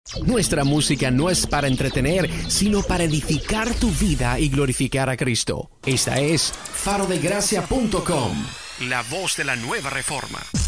Nuestra música no es para entretener, sino para edificar tu vida y glorificar a Cristo. Esta es farodegracia.com, la voz de la nueva reforma.